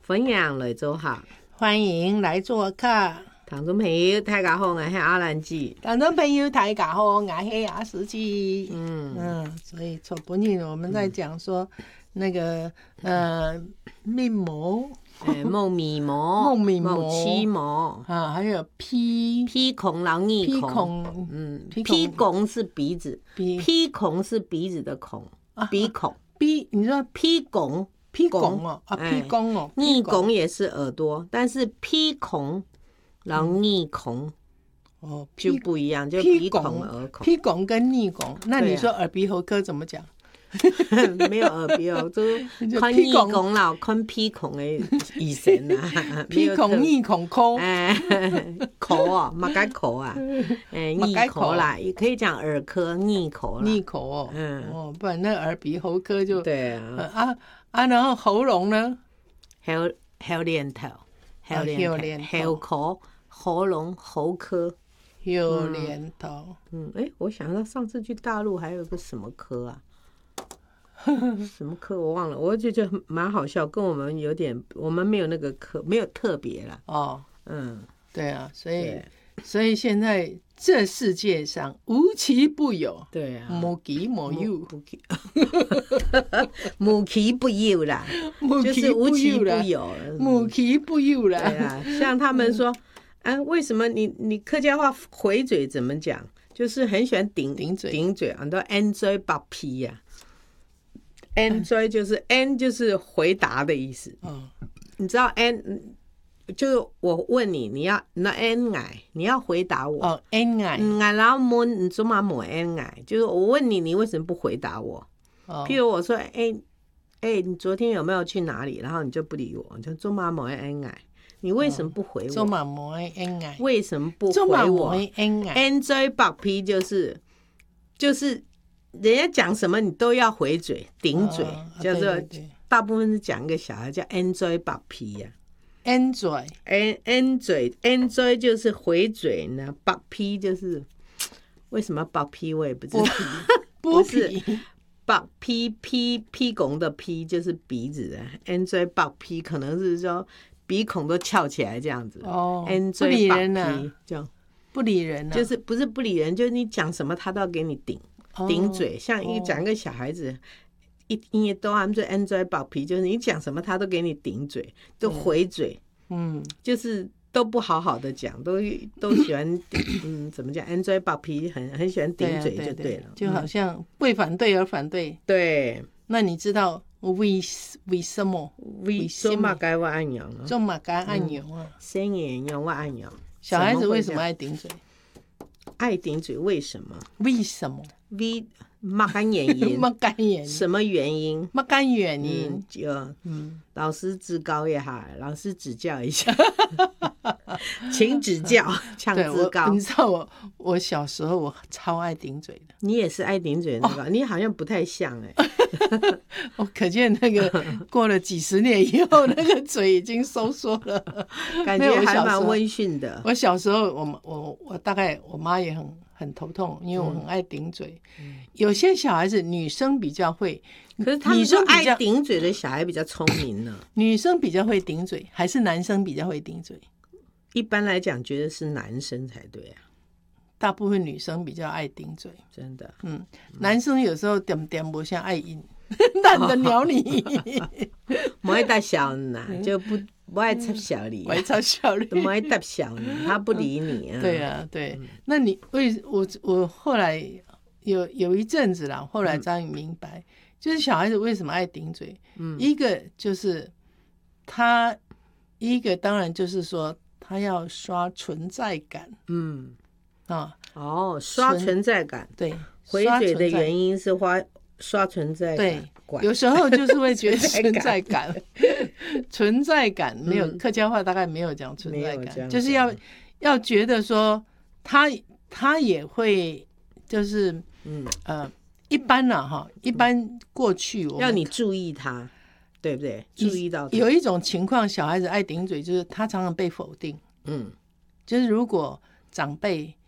分享来做客， 欢迎来做客。 听众朋友大家好，我是阿兰姐。 听众朋友大家好，我是阿司机。所以从本日我们在讲说那个面膜， 木面膜、木漆膜啊，还有披孔、老耳孔。披孔是鼻子，披孔是鼻子的孔，鼻孔。 你说披孔哦， 披孔哦， 耳孔也是耳朵，但是披孔。然后耳孔就不一样，就鼻孔、耳孔。 披孔跟耳孔，那你说耳鼻喉科怎么讲？ 没有耳鼻喉，就看耳孔啦，看披孔的医生啊。 披孔、耳孔科， 口啊，马该口啊，耳口啦，也可以讲耳科、耳口啦。 耳口哦，不然那耳鼻喉科就对啊。 然后喉咙呢？ 喉连头。喉科、喉咙、喉科、 喉连头。 我想到上次去大陆还有个什么科啊？什么科我忘了，我就觉得蛮好笑，跟我们有点，我们没有那个科，没有特别啦。 对啊，所以现在这世界上无奇不有， 对啊， 无奇不有， 无奇不有啦，就是无奇不有， 无奇不有啦。 对啊，像他们说，为什么你客家话回嘴怎么讲？就是很喜欢顶嘴，很多 N 嘴把皮呀，N 嘴就是 N 就是回答的意思。你知道 N？就是我问你，你要那 N 矮，你要回答我。 N 矮， 然后摸你做嘛摸 N 矮？就是我问你，你为什么不回答我？譬如我说，你昨天有没有去哪里？然后你就不理我，你就做嘛摸 N 矮？你为什么不回我？ 做嘛摸 N 矮？ 为什么不回我 ？N 嘴爆皮就是人家讲什么你都要回嘴顶嘴，叫做大部分是讲一个小孩叫 N 嘴爆皮呀。 N 嘴就是回嘴呢，爆皮就是为什么爆皮我也不知道， 剥皮， 爆屁孔的屁就是鼻子的 N 嘴爆皮，可能是说鼻孔都翘起来这样子。N 嘴爆皮就不理人， 就是不是不理人，就是你讲什么他都要给你顶嘴，像讲一个小孩子。因为都他们说 N 嘴爆皮，就是你讲什么他都给你顶嘴，都回嘴，就是都不好好的讲，都喜欢怎么讲 N 嘴爆皮，很喜欢顶嘴就对了， 就好像为反对而反对。 对， 那你知道为什么？ 做嘛该我按钮呢？ 做嘛该按钮啊？ 生人用我按钮。 小孩子为什么爱顶嘴？ 爱顶嘴为什么？ 为什么？ 没干原因，什么原因？ 没干原因， 老师指高也好，老师指教一下，请指教，呛自高。 你知道我小时候我超爱顶嘴的， 你也是爱顶嘴那个，你好像不太像我可见那个过了几十年以后，那个嘴已经收缩了， 感觉还蛮温驯的。 我小时候，我大概我妈也很头痛，因为我很爱顶嘴。有些小孩子女生比较会， 可是他们说爱顶嘴的小孩比较聪明呢。 女生比较会顶嘴，还是男生比较会顶嘴？ 一般来讲，觉得是男生才对啊。 大部分女生比较爱顶嘴， 真的。 男生有时候点不像爱应，懒得鸟你， 不爱搭小呢，就不爱插小你， 不爱插小你， 不爱搭小你，他不理你啊。 对啊，对。那你我后来有一阵子啦，后来终于明白，就是小孩子为什么爱顶嘴。一个就是一个当然就是说他要刷存在感。 刷存在感。 对， 回嘴的原因是刷存在感。 对，有时候就是会觉得存在感，存在感没有客家话大概没有讲存在感，就是要觉得说他也会就是一般啦一般过去我们要你注意他，对不对？注意到他。 有一种情况，小孩子爱顶嘴，就是他常常被否定。就是如果长辈